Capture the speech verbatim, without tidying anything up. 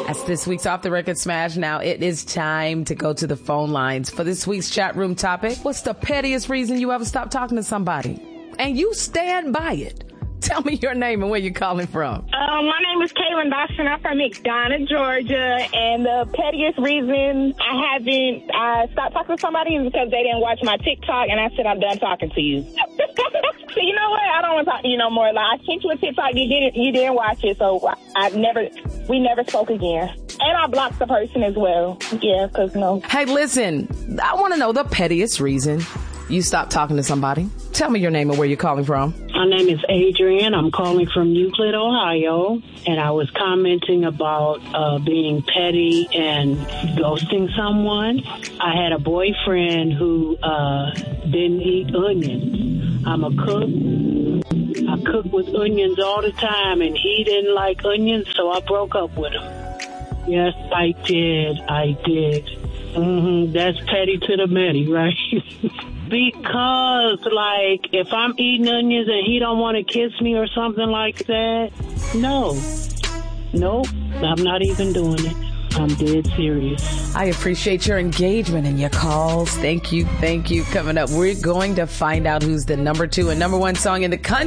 That's this week's Off the Record Smash. Now it is time to go to the phone lines for this week's chat room topic. What's the pettiest reason you ever stopped talking to somebody? And you stand by it. Tell me your name and where you're calling from. Uh, my name is Kaylin Dawson. I'm from McDonough, Georgia. And the pettiest reason I haven't uh, stopped talking to somebody is because they didn't watch my TikTok, and I said, I'm done talking to you. So you know what? I don't want to talk to you no more. Like, I sent you a TikTok, you didn't, you didn't watch it, so I never, we never spoke again. And I blocked the person as well. Yeah, because no. Hey, listen, I want to know the pettiest reason you stopped talking to somebody. Tell me your name and where you're calling from. My name is Adrian. I'm calling from Euclid, Ohio. And I was commenting about uh, being petty and ghosting someone. I had a boyfriend who uh, didn't eat onions. I'm a cook. I cook with onions all the time, and he didn't like onions, so I broke up with him. Yes, I did. I did. Mm-hmm. That's petty to the many, right? Because, like, if I'm eating onions and he don't want to kiss me or something like that, no. Nope, I'm not even doing it. I'm dead serious. I appreciate your engagement and your calls. Thank you, thank you. Coming up, we're going to find out who's the number two and number one song in the country.